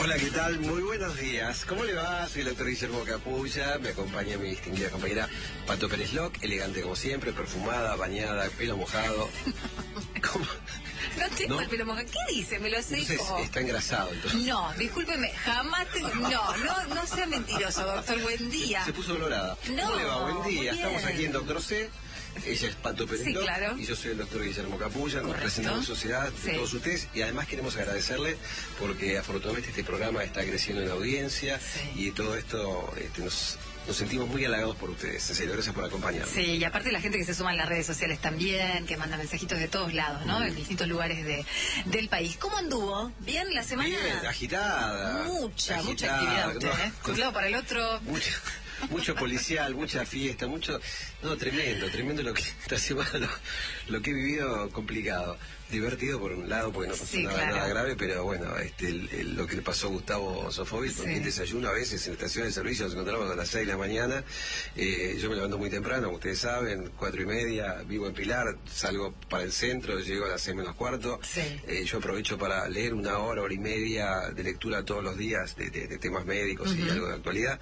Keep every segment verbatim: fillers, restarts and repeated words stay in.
Hola, ¿qué tal? Muy buenos días. ¿Cómo le va? Soy el doctor Guillermo Capulla. Me acompaña mi distinguida compañera Pato Pérez Loc, elegante como siempre, perfumada, bañada, pelo mojado. ¿Cómo? No tengo ¿No? el pelo mojado. ¿Qué dice? Me lo sé. Entonces, como... está engrasado. Entonces. No, discúlpeme, jamás tengo... No, no, no sea mentiroso, doctor. Buen día. Se puso colorada. No, ¿Cómo le va? Buen muy día. bien. Estamos aquí en Doctor C. Ella es Pato Pérez Sí, Loc, claro. y yo soy el doctor Guillermo Capulla. Nos Correcto. presentamos en sociedad de Sí. todos ustedes, y además queremos agradecerle porque afortunadamente este programa está creciendo en audiencia, Sí. y todo esto este, nos, nos sentimos muy halagados por ustedes. En serio, gracias por acompañarnos. Sí, y aparte la gente que se suma en las redes sociales también, que manda mensajitos de todos lados, ¿no? Mm. En distintos lugares de, del país. ¿Cómo anduvo? ¿Bien la semana? Bien, agitada. Mucha, mucha agitada, actividad usted, no, ¿eh? De un lado para el otro. Mucho, mucho policial, mucha fiesta, mucho... No, tremendo, tremendo lo que esta semana lo, lo que he vivido, complicado. Divertido por un lado, porque no pasó Sí, nada, claro. nada grave, pero bueno, este, el- el- lo que le pasó a Gustavo Sofovich, porque Sí. en desayuno a veces en estaciones de servicio nos encontramos a las seis de la mañana. Eh, yo me levanto muy temprano, como ustedes saben, cuatro y media, vivo en Pilar, salgo para el centro, llego a las seis menos cuarto. Sí. Eh, yo aprovecho para leer una hora, hora y media de lectura todos los días de, de- de temas médicos y Ujú. algo de actualidad.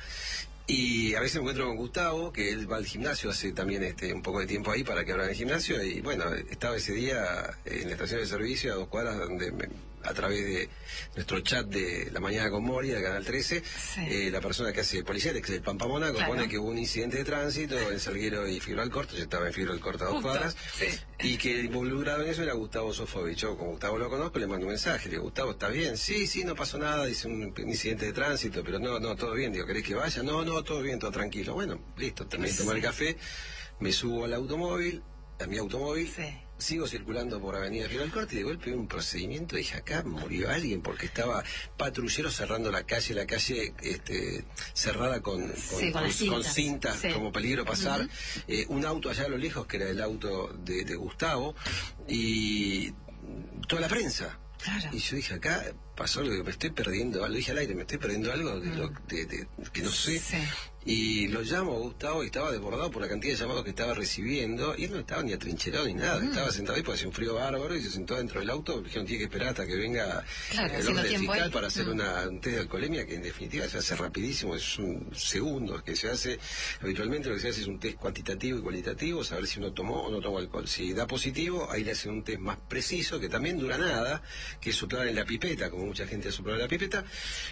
Y a veces me encuentro con Gustavo, que él va al gimnasio hace también este un poco de tiempo ahí para que abran el gimnasio, y bueno, estaba ese día en la estación de servicio a dos cuadras donde me- a través de nuestro chat de La Mañana con Moria, de Canal trece, Sí. eh, la persona que hace policiales, que es el Pampa Monaco, Claro. pone que hubo un incidente de tránsito en Salguero y Fibra Alcorta. Yo estaba en Fibra Alcorta a dos Justo, cuadras, sí. y que el involucrado en eso era Gustavo Sofovich. Yo, como Gustavo lo conozco, le mando un mensaje, le digo, Gustavo, ¿está bien? Sí, sí, no pasó nada, dice un, un incidente de tránsito, pero no, no, todo bien. Digo, ¿querés que vaya? No, no, todo bien, todo tranquilo. Bueno, listo, terminé de tomar el café, me subo al automóvil, a mi automóvil, Sí. sigo circulando por Avenida Fibra Corte, y de golpe un procedimiento, dije, acá murió alguien, porque estaba patrulleros cerrando la calle, la calle este, cerrada con, con, Sí, con las con cintas. cintas, Sí. como peligro pasar. Ujú. Eh, un auto allá a lo lejos, que era el auto de, de Gustavo, y toda la prensa. Claro. Y yo dije, acá pasó algo, que me estoy perdiendo, lo dije al aire, me estoy perdiendo algo de lo, de, de- que no sé. Sí. Y lo llamo a Gustavo, y estaba desbordado por la cantidad de llamados que estaba recibiendo, y él no estaba ni atrincherado ni nada, Mm. estaba sentado ahí porque hacía un frío bárbaro, y se sentó dentro del auto. Me dijeron, tiene que esperar hasta que venga Claro, el haciendo hombre tiempo fiscal ahí. para hacer Mm. una, un test de alcoholemia, que en definitiva se hace rapidísimo, es un segundo que se hace. Habitualmente lo que se hace es un test cuantitativo y cualitativo, saber si uno tomó o no tomó alcohol. Si da positivo, ahí le hacen un test más preciso, que también dura nada, que es soplar en la pipeta, como mucha gente ha soplado en la pipeta,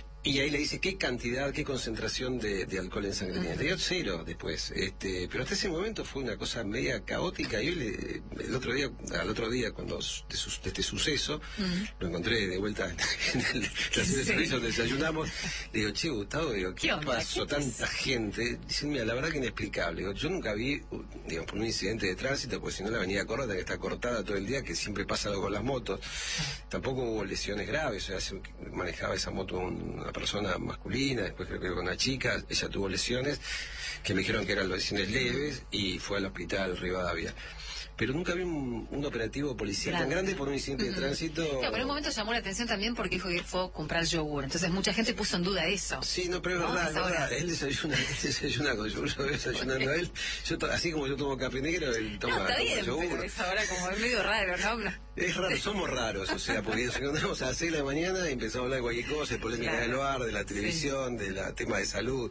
y ahí le dice qué cantidad, qué concentración de, de alcohol en sangre tiene. Le dio cero después, este, pero hasta ese momento fue una cosa media caótica. Y hoy le- el otro día, al otro día, cuando s- de, sus- de este suceso, lo encontré de vuelta en el- la estación de Sí. servicio donde desayunamos. Le digo, che, Gustavo, digo, ¿qué, ¿Qué onda? pasó? ¿Qué Tanta gente. Dicen, mira, la verdad que inexplicable. Digo, yo nunca vi, uh, digamos, por un incidente de tránsito, pues si no la avenida Córdoba, que está cortada todo el día, que siempre pasa algo con las motos. Tampoco hubo lesiones graves, o sea, se- manejaba esa moto una persona masculina, después creo que con una chica, ella tuvo lesiones, que me dijeron que eran lesiones leves, y fue al hospital Rivadavia. Pero nunca vi un, un operativo policial tan Grande. grande por un incidente de tránsito. Claro, pero en un momento llamó la atención también porque dijo que fue a comprar yogur. Entonces mucha gente puso en duda eso. Sí, no, pero es No, verdad, a es esa verdad. hora. Él desayuna, él desayuna con yogur, yo lo veo desayunando a él. Yo to- así como yo tomo café negro, él toma, No, está toma bien, yogur. pero es ahora como es medio raro, ¿no? Es raro, somos raros, o sea, porque nos encontramos a las seis de la mañana y empezamos a hablar de cualquier cosa, de polémica Claro. del bar, de la televisión, de la tema de salud.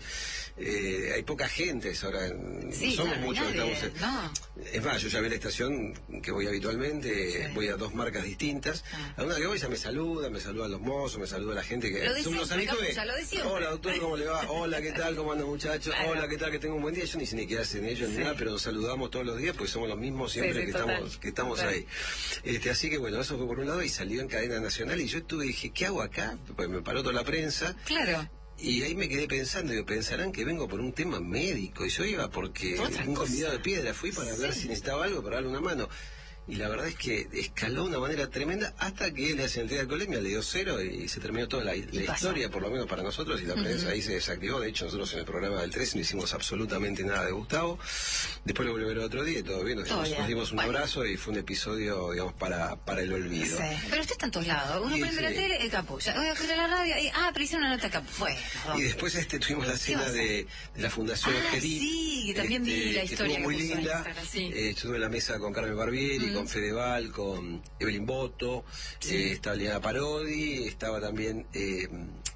Eh, hay poca gente ahora, en- Sí, somos claro, muchos que nadie, estamos en- no. Es más, yo ya vi la estación que voy habitualmente, Sí. voy a dos marcas distintas. Ah. A una que voy ya me saluda, me saludan los mozos, me saluda la gente que Lo de son los siempre, habitués. Capulla, lo de siempre. Hola doctor, ¿cómo le va? Hola, ¿qué tal? ¿Cómo andan muchachos? Claro. Hola, ¿qué tal? Que tengo un buen día. Yo ni sé ni qué hacen ellos Sí. ni nada, pero nos saludamos todos los días porque somos los mismos siempre Sí, sí, que, total. estamos, que estamos Total. ahí. Este, así que bueno, eso fue por un lado, y salió en cadena nacional, y yo estuve y dije, ¿qué hago acá? Pues me paró toda la prensa. Claro. Y ahí me quedé pensando, digo, pensarán que vengo por un tema médico, y yo iba porque Otra un cosa. convidado de piedra, fui para ver Sí. si necesitaba algo, para darle una mano. Y la verdad es que escaló de una manera tremenda hasta que le hacen el test de alcoholemia, le dio cero, y se terminó toda la, la pasó. historia, por lo menos para nosotros, y la prensa ahí se desactivó. De hecho, nosotros en el programa del trece no hicimos absolutamente nada de Gustavo. Después lo volví a ver otro día y todo bien, nos, Todo dimos, bien. nos dimos un Bueno. abrazo, y fue un episodio, digamos, para, para el olvido. Sí. Pero usted está en todos lados. Uno Y prende la sí. tele, el Capulla. Voy a escuchar la radio. Y, ah, pero hicieron una nota Capulla. Bueno. Y después este tuvimos la cena pasa? de, de la Fundación Ah, Gerit, sí, que también vi la que historia estuvo muy que puso en linda. Instagram, sí. Eh, estuve en la mesa con Carmen Barbieri, Mm. con Fedeval, con Evelyn Boto, Sí. eh, estaba Liana Parodi, estaba también eh,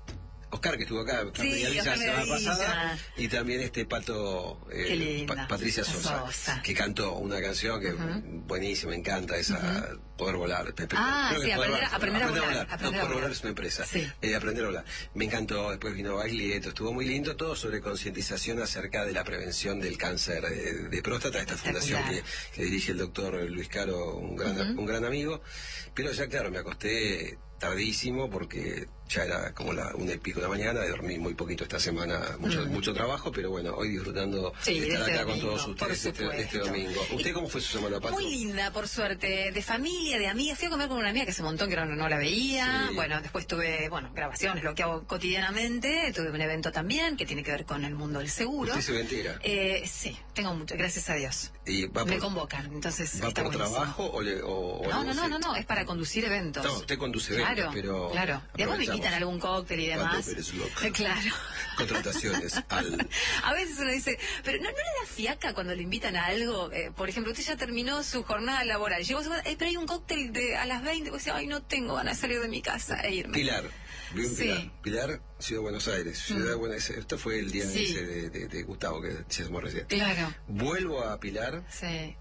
Oscar, que estuvo acá, Sí, la Oscar semana Medavilla. pasada, y también este Pato, eh, Qué linda. Pa- Patricia Sosa, Sosa. que cantó una canción que Ujú. buenísima, me encanta esa, Ujú. Poder Volar. Pe- pe- Ah, creo que sí, Poder aprender a- aprender a volar, No, aprender a Poder volar. Volar es una empresa. Sí. Eh, aprender a volar. Me encantó, después vino Baglietto, estuvo muy lindo, todo sobre concientización acerca de la prevención del cáncer de, de próstata, esta fundación que, que dirige el doctor Luis Caro, un gran, Ujú. un gran amigo. Pero ya, claro, me acosté tardísimo porque ya era como la una y pico de la mañana, dormí muy poquito esta semana, mucho, Mm. mucho trabajo, pero bueno, hoy disfrutando Sí, de estar de este acá domingo, con todos por ustedes este, este supuesto. domingo. ¿Usted cómo fue su semana, Pato? Muy linda, por suerte, de familia, de amigas. Fui a comer con una amiga que hace un montón que no, no la veía. Sí. Bueno, después tuve, bueno, grabaciones, lo que hago cotidianamente. Tuve un evento también que tiene que ver con el mundo del seguro. ¿Usted se mentira? Eh, sí, tengo mucho, gracias a Dios. ¿Y va Me por, convocan, entonces va está por buenísimo. trabajo o, le, o, o No, algo no, no, así? no, no, es para conducir eventos. No, usted conduce eventos, Claro, pero claro. Después me invitan a algún cóctel y Pato demás. Pérez Loco. Eh, Claro. Contrataciones al... A veces uno dice, pero ¿no, no le da fiaca cuando le invitan a algo? Eh, por ejemplo, usted ya terminó su jornada laboral. Llegó a su casa, eh, pero hay un cóctel de, a las veinte. Pues dice, ay, no tengo ganas de salir de mi casa e irme. Pilar. Vivo en Sí. Pilar. Pilar, Ciudad de Buenos Aires. Ciudad de Mm. Buenos Aires. Esto fue el día Sí. ese de, de, de Gustavo, que decíamos recién. Claro. Vuelvo a Pilar, Sí.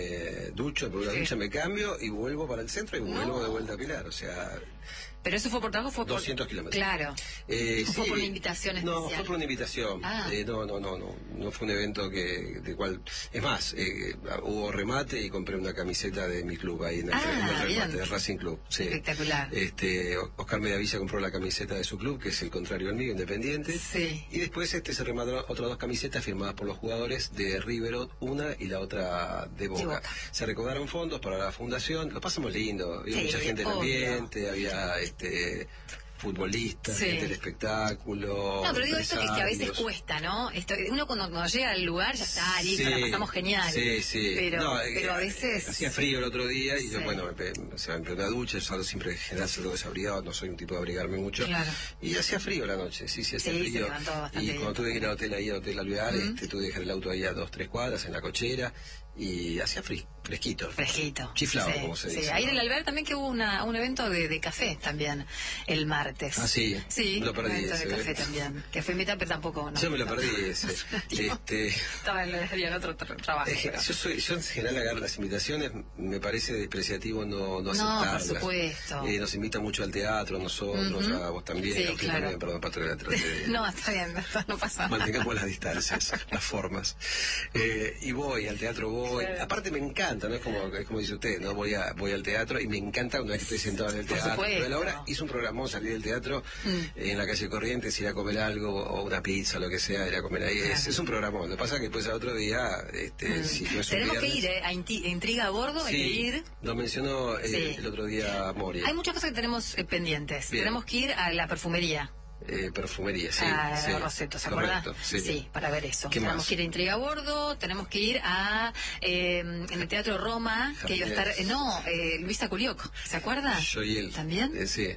me ducho, por una Sí. ducha me cambio y vuelvo para el centro y No. vuelvo de vuelta a Pilar. O sea, Pero eso fue por trabajo, fue por... doscientos kilómetros. Claro. Eh, ¿O fue sí. por una invitación especial? No, fue por una invitación. Ah. Eh, no, no, no, no. No fue un evento que, de cual. Es más, eh, hubo remate y compré una camiseta de mi club ahí en el, Ah, en el bien. remate, de Racing Club. Sí. Espectacular. Este, Oscar Medavilla compró la camiseta de su club, que es el contrario al mío, Independiente. Sí. Y después este se remataron otras dos camisetas firmadas por los jugadores de River, una y la otra de Boca. De Boca. Se recaudaron fondos para la fundación, lo pasamos lindo, había Sí, mucha gente en el obvio. ambiente, había este futbolistas, Sí. gente del espectáculo. No, pero digo esto que, que a veces empresarios. cuesta, ¿no? Esto, uno cuando, cuando llega al lugar ya está, listo, Sí, la pasamos genial. Sí, sí. Pero, No, eh, pero a veces... Hacía frío el otro día y yo, Sí. bueno, me, pe- o sea, me pegué una ducha, yo siempre en general salgo desabrigado, no soy un tipo de abrigarme mucho. Claro. Y hacía frío la noche, sí, sí, hacía Sí, se frío. levantó bastante y bien. cuando tuve que ir al hotel ahí, al Hotel Alvear, Ujú. este, tuve que dejar el auto ahí a dos, tres cuadras en la cochera y hacía fri- fresquito. Fresquito. Chiflado, Sí, como se sí. dice. Ahí en ¿no? el Alvear también que hubo una, un evento de, de café también el martes. Ah, sí. Sí, Lo perdí un evento ese, de café ¿eh? también. Que fue mitad, pero tampoco... No, Yo me lo no. perdí ese. este, Estaba en, en otro tra- trabajo. Es que pero- yo, soy, yo en general agarro las invitaciones, me parece despreciativo no, no No, aceptarlas. por supuesto. Eh, nos invitan mucho al teatro, nosotros, Ujú. a vos también, Sí, a usted claro. también, perdón, Pato, que la traté de- No, está bien, no, no pasa nada. Mantengamos las distancias, las formas. Eh, y voy, al teatro voy. Claro. Aparte me encanta, ¿no? Es como, es como dice usted, ¿no? Voy, a, voy al teatro y me encanta una vez que estoy sentado en el Por teatro. supuesto. Pero a la hora hice un programón, salir del teatro Mm. eh, en la calle Corrientes, ir a comer algo, o una pizza, lo que sea, ir a comer ahí. Es, Claro. es un programón. Lo que pasa es que después al otro día, este, Mm. si no es un Tenemos que viernes- ir, ¿eh? A Inti- Intriga a bordo, hay Sí, que ir. lo mencionó eh, Sí. el otro día Mori. Hay muchas cosas que tenemos eh, pendientes. Bien. Tenemos que ir a la perfumería. Eh, perfumería, sí. a sí. Roseto, ¿se acuerda? Correcto, sí. para ver eso. ¿Qué tenemos más? que ir a Intriga a bordo, tenemos que ir a eh, en el Teatro Roma, que iba a estar, eh, no, eh, Luisa Culioc, ¿se acuerda? Yo y él. ¿También? Eh, sí.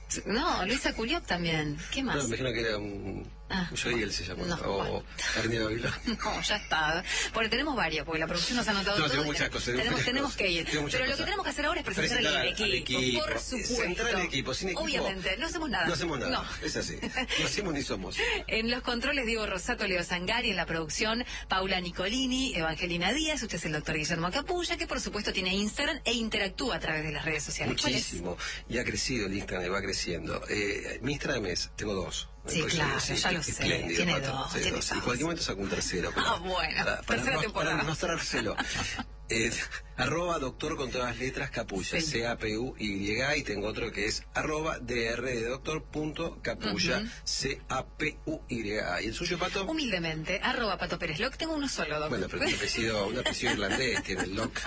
No, Luisa Culioc también. ¿Qué más? No, me imagino que era un... Ah, Yo y él se llamó. no, o bueno. Arneo Babilón. No, ya está. Porque tenemos varios, porque la producción nos ha anotado No, todo. tengo y muchas tenemos- cosas, tengo Tenemos, muchas tenemos cosas, que ir. tengo muchas Pero lo que cosas. tenemos que hacer ahora es presentar Presentar al al- al equipo, equipo. por supuesto. Centrar al equipo, sin equipo. Obviamente, no hacemos nada. No hacemos nada. No. Es así. No hacemos ni somos. En los controles, Diego Rosato, Leo Sangari, en la producción, Paula Nicolini, Evangelina Díaz, usted es el doctor Guillermo Capulla, que por supuesto tiene Instagram e interactúa a través de las redes sociales. ¿Cuál es? Muchísimo. Y ha crecido el Instagram y va creciendo. Eh, mi Instagram es, tengo dos. Sí, Pues, claro, sí, ya lo sé. espléndido, Tiene Pato. dos, Sí, tiene dos. Y dos. en cualquier momento saco un tercero. Ah, bueno, Para, para, tercera no- temporada. para mostrárselo. Eh, arroba doctor con todas las letras capulla, Sí. C A P U Y, y tengo otro que es arroba dr de doctor punto capulla, Ujú. C A P U Y. ¿Y el suyo, Pato? Humildemente, arroba Pato Pérez Loc, tengo uno solo, doctor. Bueno, pero un apellido, un apellido irlandés, tiene el lock.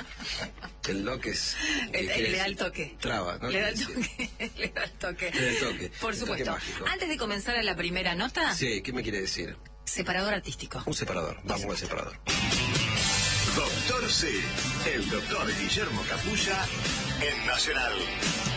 El lock es... El- ¿qué el- es? le da el toque. Traba, ¿no? Le da el Sí. toque. Le da el toque. Le da el toque. Por El supuesto. toque mágico. Antes de comenzar a la primera nota, Sí, ¿qué me quiere decir? separador artístico. Un separador. Vamos al separador. Doctor C, el doctor Guillermo Capulla en Nacional.